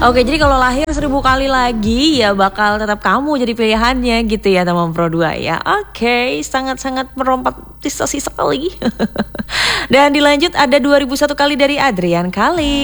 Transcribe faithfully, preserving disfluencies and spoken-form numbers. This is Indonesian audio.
Oke, jadi kalau lahir seribu kali lagi ya bakal tetap kamu jadi pilihannya gitu ya teman Pro dua ya. Oke, sangat-sangat merompantisa sekali. Dan dilanjut ada dua ribu satu kali dari Adrian Kali.